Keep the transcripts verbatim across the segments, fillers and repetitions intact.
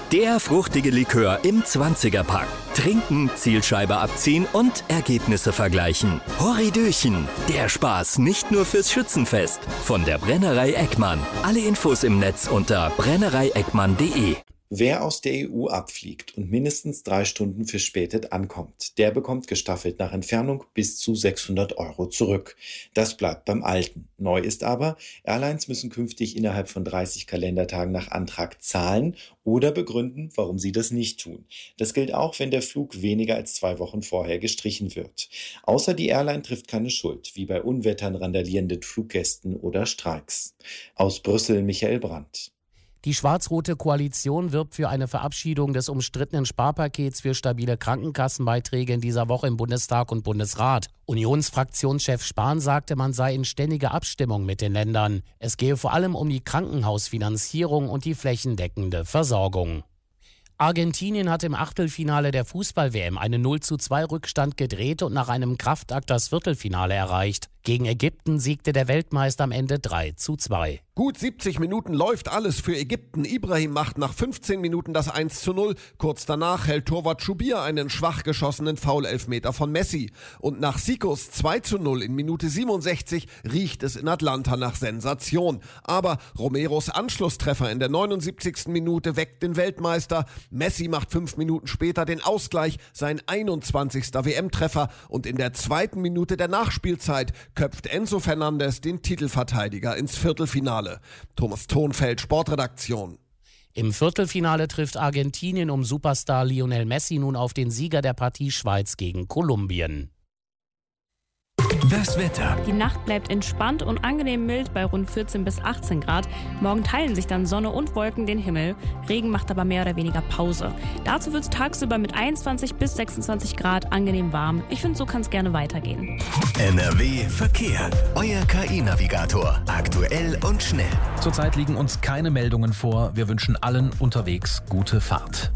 Der fruchtige Likör im zwanziger-Pack. Trinken, Zielscheibe abziehen und Ergebnisse vergleichen. Horridöchen, der Spaß nicht nur fürs Schützenfest. Von der Brennerei Eckmann. Alle Infos im Netz unter brennerei eckmann punkt de. Wer aus der E U abfliegt und mindestens drei Stunden verspätet ankommt, der bekommt gestaffelt nach Entfernung bis zu sechshundert Euro zurück. Das bleibt beim Alten. Neu ist aber, Airlines müssen künftig innerhalb von dreißig Kalendertagen nach Antrag zahlen oder begründen, warum sie das nicht tun. Das gilt auch, wenn der Flug weniger als zwei Wochen vorher gestrichen wird. Außer die Airline trifft keine Schuld, wie bei Unwettern, randalierenden Fluggästen oder Streiks. Aus Brüssel Michael Brandt. Die schwarz-rote Koalition wirbt für eine Verabschiedung des umstrittenen Sparpakets für stabile Krankenkassenbeiträge in dieser Woche im Bundestag und Bundesrat. Unionsfraktionschef Spahn sagte, man sei in ständiger Abstimmung mit den Ländern. Es gehe vor allem um die Krankenhausfinanzierung und die flächendeckende Versorgung. Argentinien hat im Achtelfinale der Fußball-W M einen null zu zwei Rückstand gedreht und nach einem Kraftakt das Viertelfinale erreicht. Gegen Ägypten siegte der Weltmeister am Ende drei zu zwei. Gut siebzig Minuten läuft alles für Ägypten. Ibrahim macht nach fünfzehn Minuten das eins zu null. Kurz danach hält Torwart Schubir einen schwach geschossenen Foul-Elfmeter von Messi. Und nach Sikos zwei zu null in Minute siebenundsechzig riecht es in Atlanta nach Sensation. Aber Romeros Anschlusstreffer in der neunundsiebzigsten Minute weckt den Weltmeister. Messi macht fünf Minuten später den Ausgleich, sein einundzwanzigster W M-Treffer. Und in der zweiten Minute der Nachspielzeit köpft Enzo Fernandes den Titelverteidiger ins Viertelfinale. Thomas Thonfeld, Sportredaktion. Im Viertelfinale trifft Argentinien um Superstar Lionel Messi nun auf den Sieger der Partie Schweiz gegen Kolumbien. Das Wetter. Die Nacht bleibt entspannt und angenehm mild bei rund vierzehn bis achtzehn Grad. Morgen teilen sich dann Sonne und Wolken den Himmel. Regen macht aber mehr oder weniger Pause. Dazu wird es tagsüber mit einundzwanzig bis sechsundzwanzig Grad angenehm warm. Ich finde, so kann es gerne weitergehen. N R W Verkehr. Euer K I-Navigator. Aktuell und schnell. Zurzeit liegen uns keine Meldungen vor. Wir wünschen allen unterwegs gute Fahrt.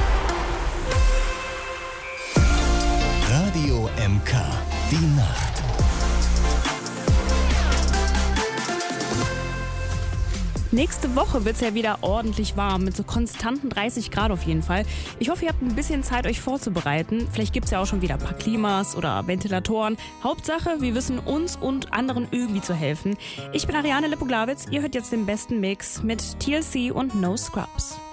Radio M K. Die Nacht. Nächste Woche wird es ja wieder ordentlich warm, mit so konstanten dreißig Grad auf jeden Fall. Ich hoffe, ihr habt ein bisschen Zeit, euch vorzubereiten. Vielleicht gibt es ja auch schon wieder ein paar Klimas oder Ventilatoren. Hauptsache, wir wissen uns und anderen irgendwie zu helfen. Ich bin Ariane Lipoglawitz, ihr hört jetzt den besten Mix mit T L C und No Scrubs.